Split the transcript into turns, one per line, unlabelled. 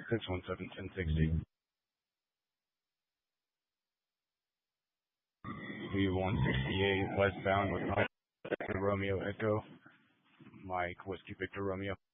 617-1060. V168 westbound with Romeo Echo, Mike Whiskey Victor Romeo.